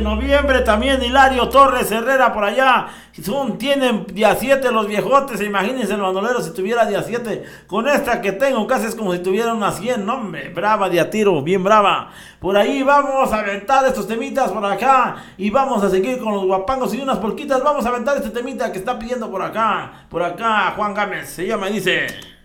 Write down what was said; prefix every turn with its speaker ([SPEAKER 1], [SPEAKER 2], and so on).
[SPEAKER 1] noviembre también Hilario Torres Herrera por allá. Tienen día 7 los viejotes. Imagínense el bandolero si tuviera día 7. Con esta que tengo casi es como si tuviera unas 100. No, hombre, brava de a tiro, bien brava. Por ahí vamos a aventar estos temitas por acá. Y vamos a seguir con los guapangos y unas polquitas. Vamos a aventar este temita que está pidiendo por acá. Por acá Juan Gámez. Se llama y dice...